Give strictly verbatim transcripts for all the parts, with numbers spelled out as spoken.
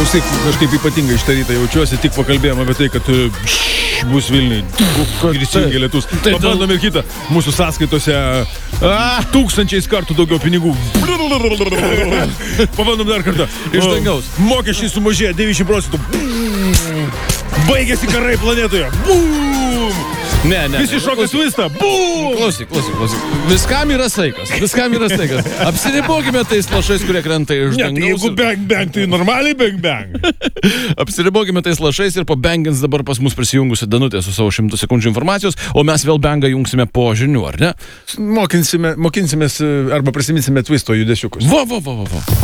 Klausyk, kažkaip ypatingai šitą rytą jaučiuosi, tik pakalbėjom apie tai, kad šš, bus Vilniui greitingai lietus. Pabandom ir kitą. Mūsų sąskaitose a, tūkstančiais kartų daugiau pinigų. Pabandom dar kartą. Iš dangaus. Mokesčiai sumažėjo devyniasdešimt procentų. Baigėsi karai planetoje. Bum! Ne, ne. Visi šokas vista. Bum! Klausyk, klausyk, klausyk. Viskam yra saikas. Viskam yra saikas. Apsiribokime tais lašais, kurie krenta iš Ne, tai jeigu dangaus. bang bang, tai normaliai bang bang. Apsiribokime tais lašais ir pabangins dabar pas mus prisijungusi Danutė su savo šimtų sekundžių informacijos, o mes vėl bangą jungsime po žinių, ar ne? Mokinsime, mokinsimės arba prisiminsime twisto judesiukus. Va, va, va, va, va.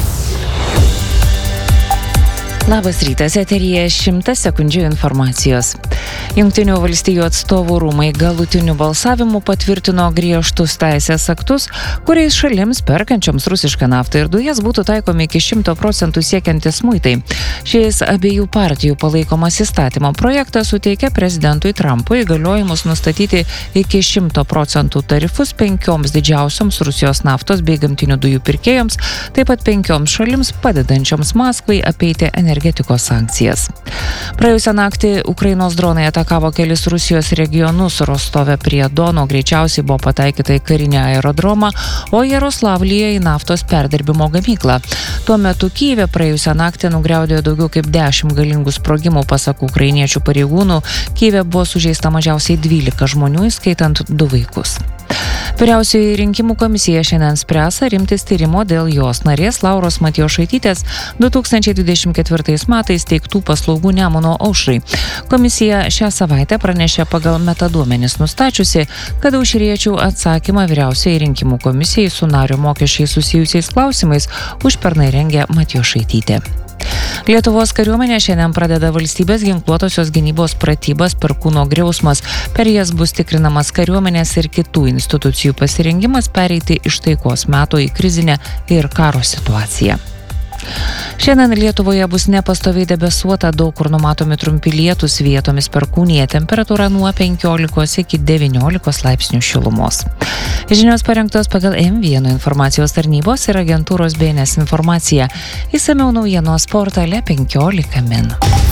Labas rytas, eteryje šimtas sekundžių informacijos. Jungtinių valstijų atstovų rūmai galutiniu balsavimu patvirtino griežtus teisės aktus, kuriais šalims perkančioms rusišką naftą ir dujas būtų taikomi iki šimto procentų siekiantis muitai. Šis abiejų partijų palaikomas įstatymo projektas suteikia prezidentui Trumpui įgaliojimus nustatyti iki šimto procentų tarifus penkioms didžiausioms Rusijos naftos bei gamtinių dujų pirkėjoms, taip pat penkioms šalims padedančioms Maskvai apeiti energetikos sankcijas. Praėjusią naktį Ukrainos dronai atakavo kelis Rusijos regionus. Rostove prie Dono greičiausiai buvo pataikyta į karinį aerodromą, o Jaroslavlyje į naftos perdirbimo gamyklą. Tuo metu Kyjive praėjusią naktį nugriaudėjo daugiau kaip dešimt galingų sprogimų, pasak ukrainiečių pareigūnų. Kyjive buvo sužeista mažiausiai dvylika žmonių, įskaitant du vaikus. Vyriausioji rinkimų komisija šiandien spręs, ar imtis tyrimo dėl jos narės Lauros Matjošaitytės du tūkstančiai dvidešimt ketvirtais metais teiktų paslaugų Nemuno aušrai. Komisija šią savaitę pranešė pagal metaduomenis nustačiusi, kad aušriečių atsakymą vyriausioji rinkimų komisijai su nario mokesčiai susijusiais klausimais užpernai rengė Matjošaitytė. Lietuvos kariuomenė šiandien pradeda valstybės ginkluotosios gynybos pratybas Perkūno griausmas. Per jas bus tikrinamas kariuomenės ir kitų institucijų pasirengimas pereiti iš taikos meto į krizinę ir karo situaciją. Šiandien Lietuvoje bus nepastoviai debesuota, daug kur numatomi trumpi lietūs, vietomis perkūnija, temperatūra nuo penkiolikos iki devyniolikos laipsnių šilumos. Žinios parengtos pagal M vienas informacijos tarnybos ir agentūros B N S informacija. Išsamiau naujienos portale penkiolika min.